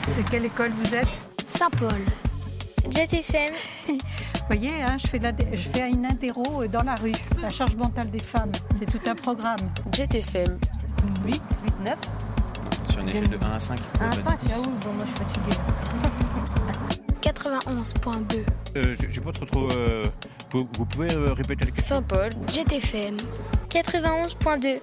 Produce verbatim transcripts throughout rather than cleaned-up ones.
De quelle école vous êtes ? Saint-Paul. Jet F M. Vous voyez, hein, je, fais la, je fais une interro dans la rue, la charge mentale des femmes. C'est tout un programme. Jet F M. huit, huit, neuf. Sur une échelle de un à cinq. un à cinq, ah oui, bon, moi je suis fatiguée. quatre-vingt-onze virgule deux. Euh, je n'ai pas trop trop... Euh, vous, vous pouvez euh, répéter la question ? Saint-Paul. Jet F M. quatre-vingt-onze virgule deux.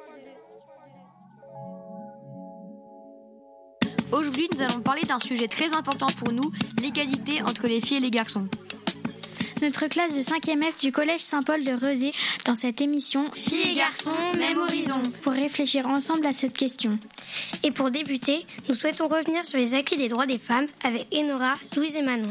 Aujourd'hui, nous allons parler d'un sujet très important pour nous, l'égalité entre les filles et les garçons. Notre classe de cinquième F du collège Saint-Paul de Rezé dans cette émission Filles et garçons, même horizon, pour réfléchir ensemble à cette question. Et pour débuter, nous souhaitons revenir sur les acquis des droits des femmes avec Enora, Louise et Manon.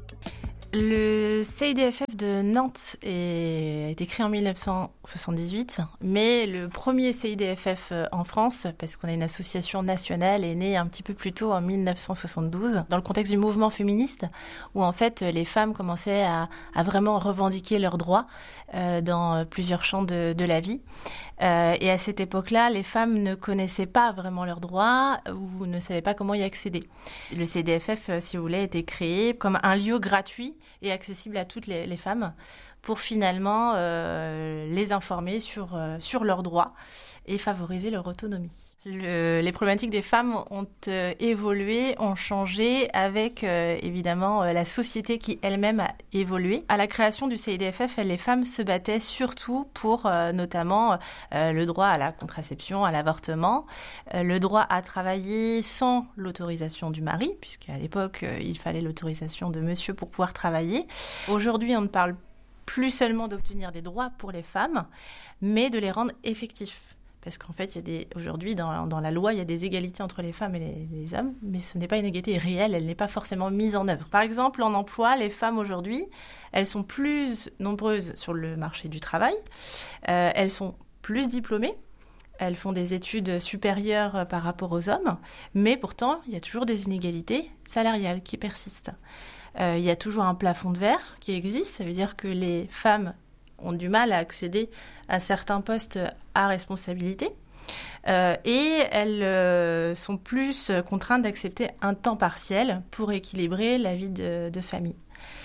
Le C I D F F de Nantes est, a été créé en dix-neuf cent soixante-dix-huit, mais le premier C I D F F en France, parce qu'on a une association nationale, est né un petit peu plus tôt en dix-neuf cent soixante-douze, dans le contexte du mouvement féministe, où en fait les femmes commençaient à, à vraiment revendiquer leurs droits euh, dans plusieurs champs de, de la vie. Euh, et à cette époque-là, les femmes ne connaissaient pas vraiment leurs droits ou ne savaient pas comment y accéder. Le C D F F, si vous voulez, a été créé comme un lieu gratuit et accessible à toutes les, les femmes pour finalement euh, les informer sur, euh, sur leurs droits et favoriser leur autonomie. Le, les problématiques des femmes ont euh, évolué, ont changé avec euh, évidemment euh, la société qui elle-même a évolué. À la création du C I D F F, les femmes se battaient surtout pour euh, notamment euh, le droit à la contraception, à l'avortement, euh, le droit à travailler sans l'autorisation du mari, puisqu'à l'époque euh, il fallait l'autorisation de monsieur pour pouvoir travailler. Aujourd'hui, on ne parle plus seulement d'obtenir des droits pour les femmes, mais de les rendre effectifs. Parce qu'en fait, il y a des, aujourd'hui, dans, dans la loi, il y a des égalités entre les femmes et les, les hommes, mais ce n'est pas une égalité réelle, elle n'est pas forcément mise en œuvre. Par exemple, en emploi, les femmes aujourd'hui, elles sont plus nombreuses sur le marché du travail, euh, elles sont plus diplômées, elles font des études supérieures par rapport aux hommes, mais pourtant, il y a toujours des inégalités salariales qui persistent. Euh, il y a toujours un plafond de verre qui existe, ça veut dire que les femmes ont du mal à accéder à certains postes à responsabilité euh, et elles euh, sont plus contraintes d'accepter un temps partiel pour équilibrer la vie de, de famille.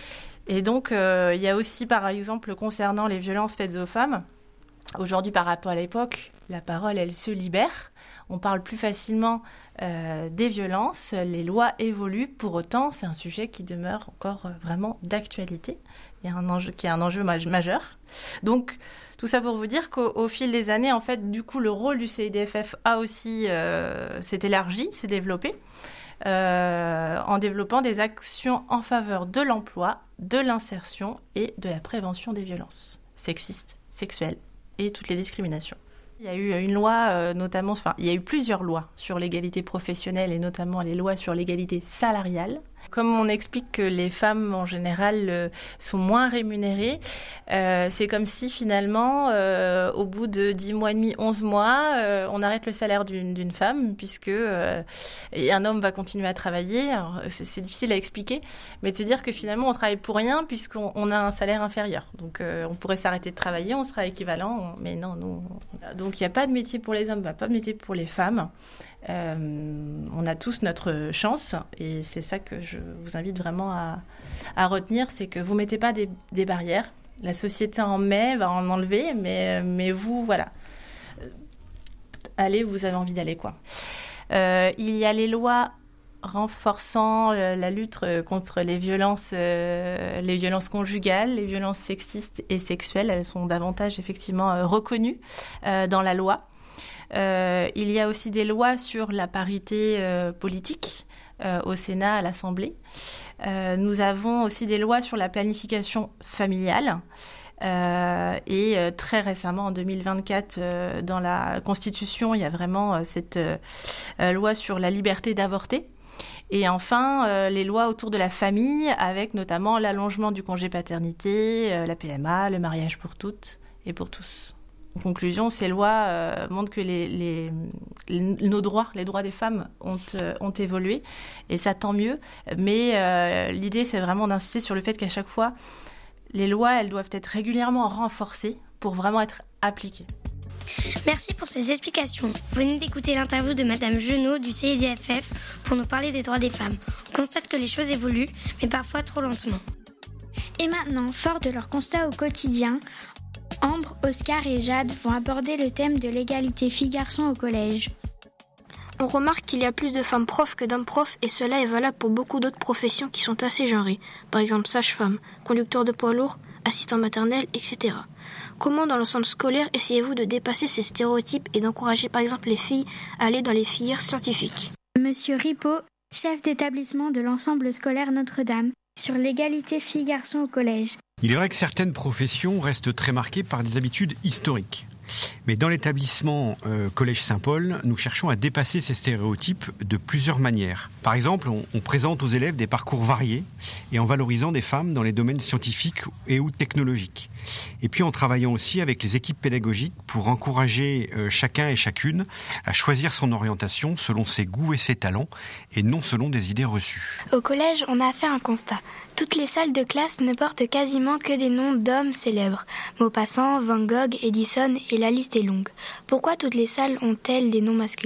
Et donc, euh, il y a aussi, par exemple, concernant les violences faites aux femmes, aujourd'hui, par rapport à l'époque, la parole, elle se libère. On parle plus facilement euh, des violences. Les lois évoluent. Pour autant, c'est un sujet qui demeure encore euh, vraiment d'actualité. Il y a un enjeu qui est un enjeu majeur. Donc, tout ça pour vous dire qu'au au fil des années, en fait, du coup, le rôle du C I D F F a aussi euh, s'est élargi, s'est développé, euh, en développant des actions en faveur de l'emploi, de l'insertion et de la prévention des violences sexistes, sexuelles et toutes les discriminations. Il y a eu une loi, euh, notamment, enfin, il y a eu plusieurs lois sur l'égalité professionnelle et notamment les lois sur l'égalité salariale. Comme on explique que les femmes, en général, euh, sont moins rémunérées, euh, c'est comme si, finalement, euh, au bout de dix mois et demi, onze mois, euh, on arrête le salaire d'une, d'une femme, puisque euh, et un homme va continuer à travailler. Alors, c'est, c'est difficile à expliquer, mais de se dire que, finalement, on travaille pour rien, puisqu'on on a un salaire inférieur. Donc, euh, on pourrait s'arrêter de travailler, on sera équivalent, on, mais non, nous... On... Donc, il n'y a pas de métier pour les hommes, pas de métier pour les femmes. Euh, on a tous notre chance et c'est ça que je vous invite vraiment à, à retenir, c'est que vous ne mettez pas des, des barrières. La société en met, va en enlever, mais, mais vous, voilà, allez où vous avez envie d'aller, quoi. Euh, il y a les lois renforçant la lutte contre les violences, euh, les violences conjugales, les violences sexistes et sexuelles. Elles sont davantage effectivement reconnues euh, dans la loi. Euh, il y a aussi des lois sur la parité euh, politique euh, au Sénat, à l'Assemblée. Euh, nous avons aussi des lois sur la planification familiale. Euh, et euh, très récemment, en deux mille vingt-quatre, euh, dans la Constitution, il y a vraiment euh, cette euh, loi sur la liberté d'avorter. Et enfin, euh, les lois autour de la famille, avec notamment l'allongement du congé paternité, euh, la P M A, le mariage pour toutes et pour tous. En conclusion, ces lois euh, montrent que les, les, les, nos droits, les droits des femmes ont, euh, ont évolué, et ça tant mieux. Mais euh, l'idée, c'est vraiment d'insister sur le fait qu'à chaque fois, les lois, elles doivent être régulièrement renforcées pour vraiment être appliquées. Merci pour ces explications. Vous venez d'écouter l'interview de Madame Genot du C I D F F pour nous parler des droits des femmes. On constate que les choses évoluent, mais parfois trop lentement. Et maintenant, fort de leur constat au quotidien, Ambre, Oscar et Jade vont aborder le thème de l'égalité filles-garçons au collège. On remarque qu'il y a plus de femmes profs que d'hommes profs et cela est valable pour beaucoup d'autres professions qui sont assez genrées. Par exemple sage-femme, conducteur de poids lourd, assistant maternel, et cetera. Comment dans l'ensemble scolaire essayez-vous de dépasser ces stéréotypes et d'encourager par exemple les filles à aller dans les filières scientifiques ? Monsieur Ripaud, chef d'établissement de l'ensemble scolaire Notre-Dame, sur l'égalité filles-garçons au collège. Il est vrai que certaines professions restent très marquées par des habitudes historiques. Mais dans l'établissement euh, Collège Saint-Paul, nous cherchons à dépasser ces stéréotypes de plusieurs manières. Par exemple, on, on présente aux élèves des parcours variés et en valorisant des femmes dans les domaines scientifiques et ou technologiques. Et puis en travaillant aussi avec les équipes pédagogiques pour encourager euh, chacun et chacune à choisir son orientation selon ses goûts et ses talents et non selon des idées reçues. Au collège, on a fait un constat. Toutes les salles de classe ne portent quasiment que des noms d'hommes célèbres. Maupassant, Van Gogh, Edison et la liste est longue. Pourquoi toutes les salles ont-elles des noms masculins ?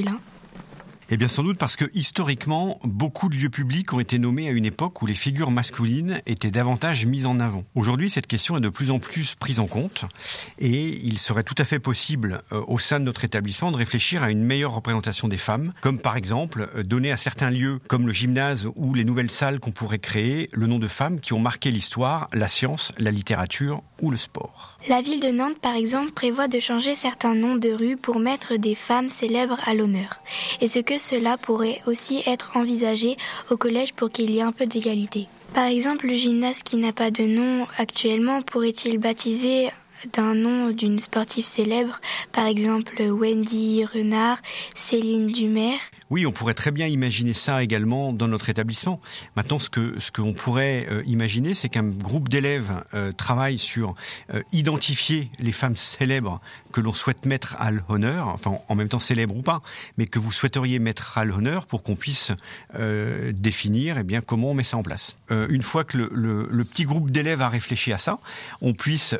Eh bien sans doute parce que historiquement, beaucoup de lieux publics ont été nommés à une époque où les figures masculines étaient davantage mises en avant. Aujourd'hui, cette question est de plus en plus prise en compte et il serait tout à fait possible euh, au sein de notre établissement de réfléchir à une meilleure représentation des femmes, comme par exemple euh, donner à certains lieux comme le gymnase ou les nouvelles salles qu'on pourrait créer le nom de femmes qui ont marqué l'histoire, la science, la littérature ou le sport. La ville de Nantes, par exemple, prévoit de changer certains noms de rues pour mettre des femmes célèbres à l'honneur. Est-ce que cela pourrait aussi être envisagé au collège pour qu'il y ait un peu d'égalité ? Par exemple, le gymnase qui n'a pas de nom actuellement pourrait-il baptiser d'un nom d'une sportive célèbre, par exemple Wendy Renard, Céline Dumer ? Oui, on pourrait très bien imaginer ça également dans notre établissement. Maintenant, ce que ce qu'on pourrait euh, imaginer, c'est qu'un groupe d'élèves euh, travaille sur euh, identifier les femmes célèbres que l'on souhaite mettre à l'honneur, enfin en même temps célèbres ou pas, mais que vous souhaiteriez mettre à l'honneur pour qu'on puisse euh, définir eh bien comment on met ça en place. Euh, une fois que le, le, le petit groupe d'élèves a réfléchi à ça, on puisse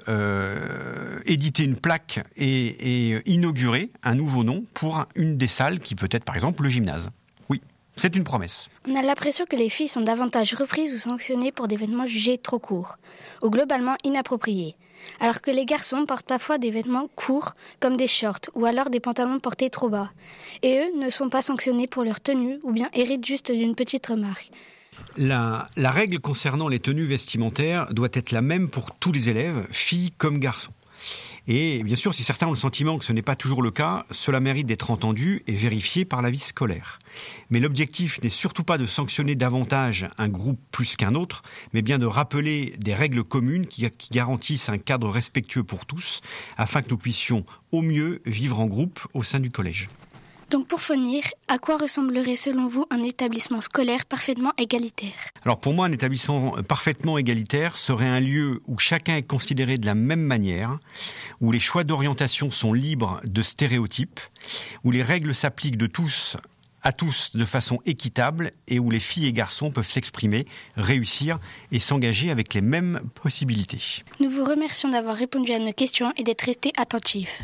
euh, éditer une plaque et, et inaugurer un nouveau nom pour une des salles qui peut être par exemple le gymnase. Oui, c'est une promesse. On a l'impression que les filles sont davantage reprises ou sanctionnées pour des vêtements jugés trop courts, ou globalement inappropriés, alors que les garçons portent parfois des vêtements courts, comme des shorts, ou alors des pantalons portés trop bas, et eux ne sont pas sanctionnés pour leur tenue, ou bien héritent juste d'une petite remarque. La, la règle concernant les tenues vestimentaires doit être la même pour tous les élèves, filles comme garçons. Et bien sûr, si certains ont le sentiment que ce n'est pas toujours le cas, cela mérite d'être entendu et vérifié par la vie scolaire. Mais l'objectif n'est surtout pas de sanctionner davantage un groupe plus qu'un autre, mais bien de rappeler des règles communes qui, qui garantissent un cadre respectueux pour tous, afin que nous puissions au mieux vivre en groupe au sein du collège. Donc pour finir, à quoi ressemblerait selon vous un établissement scolaire parfaitement égalitaire ? Alors pour moi, un établissement parfaitement égalitaire serait un lieu où chacun est considéré de la même manière, où les choix d'orientation sont libres de stéréotypes, où les règles s'appliquent de tous à tous de façon équitable et où les filles et garçons peuvent s'exprimer, réussir et s'engager avec les mêmes possibilités. Nous vous remercions d'avoir répondu à nos questions et d'être restés attentifs.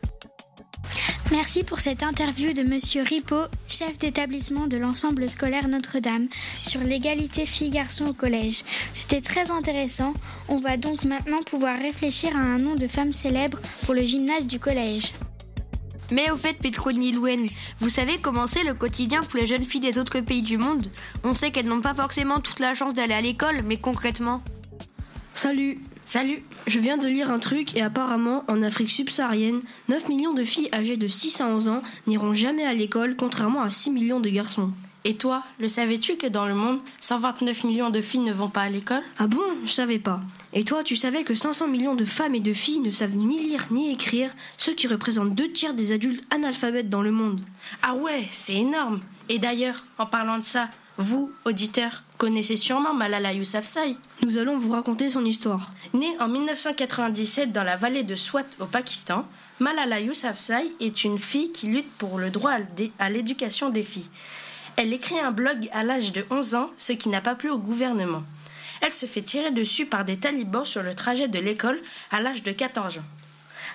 Merci pour cette interview de Monsieur Ripaud, chef d'établissement de l'ensemble scolaire Notre-Dame, sur l'égalité filles-garçons au collège. C'était très intéressant. On va donc maintenant pouvoir réfléchir à un nom de femme célèbre pour le gymnase du collège. Mais au fait, Pétroni Louen, vous savez comment c'est le quotidien pour les jeunes filles des autres pays du monde ? On sait qu'elles n'ont pas forcément toute la chance d'aller à l'école, mais concrètement... Salut Salut, je viens de lire un truc et apparemment, en Afrique subsaharienne, neuf millions de filles âgées de six à onze ans n'iront jamais à l'école, contrairement à six millions de garçons. Et toi, le savais-tu que dans le monde, cent vingt-neuf millions de filles ne vont pas à l'école ? Ah bon ? Je savais pas. Et toi, tu savais que cinq cents millions de femmes et de filles ne savent ni lire ni écrire, ce qui représente deux tiers des adultes analphabètes dans le monde. Ah ouais, c'est énorme. Et d'ailleurs, en parlant de ça, vous, auditeurs, connaissez sûrement Malala Yousafzai. Nous allons vous raconter son histoire. Née en dix-neuf cent quatre-vingt-dix-sept dans la vallée de Swat au Pakistan, Malala Yousafzai est une fille qui lutte pour le droit à l'éducation des filles. Elle écrit un blog à l'âge de onze ans, ce qui n'a pas plu au gouvernement. Elle se fait tirer dessus par des talibans sur le trajet de l'école à l'âge de quatorze ans.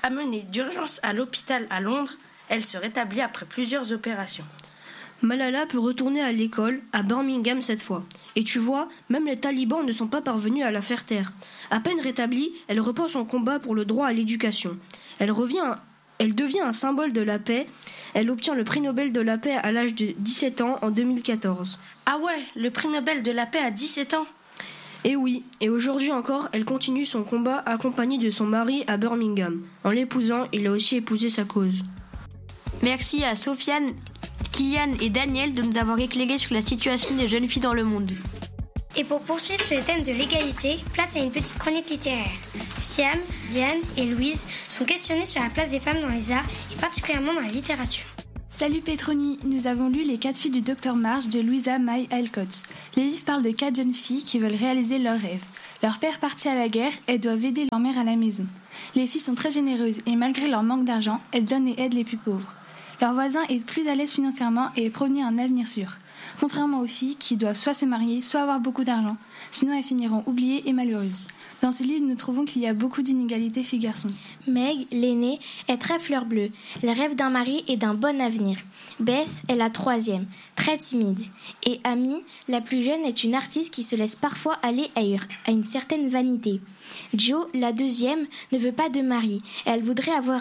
Amenée d'urgence à l'hôpital à Londres, elle se rétablit après plusieurs opérations. Malala peut retourner à l'école, à Birmingham cette fois. Et tu vois, même les talibans ne sont pas parvenus à la faire taire. À peine rétablie, elle reprend son combat pour le droit à l'éducation. Elle revient, elle devient un symbole de la paix. Elle obtient le prix Nobel de la paix à l'âge de dix-sept ans en deux mille quatorze. Ah ouais, le prix Nobel de la paix à dix-sept ans. Et oui, et aujourd'hui encore, elle continue son combat accompagnée de son mari à Birmingham. En l'épousant, il a aussi épousé sa cause. Merci à Sofiane, Kylian et Daniel de nous avoir éclairé sur la situation des jeunes filles dans le monde. Et pour poursuivre sur le thème de l'égalité, place à une petite chronique littéraire. Siam, Diane et Louise sont questionnées sur la place des femmes dans les arts et particulièrement dans la littérature. Salut Petroni, nous avons lu Les quatre filles du docteur March de Louisa May Alcott. Les livres parlent de quatre jeunes filles qui veulent réaliser leurs rêves. Leur père partit à la guerre, elles doivent aider leur mère à la maison. Les filles sont très généreuses et malgré leur manque d'argent, elles donnent et aident les plus pauvres. Leur voisin est plus à l'aise financièrement et est promis un avenir sûr. Contrairement aux filles qui doivent soit se marier, soit avoir beaucoup d'argent. Sinon elles finiront oubliées et malheureuses. Dans ce livre, nous trouvons qu'il y a beaucoup d'inégalités filles-garçons. Meg, l'aînée, est très fleur bleue. Elle rêve d'un mari et d'un bon avenir. Bess est la troisième, très timide. Et Amy, la plus jeune, est une artiste qui se laisse parfois aller ailleurs, à une certaine vanité. Jo, la deuxième, ne veut pas de mari. Elle voudrait avoir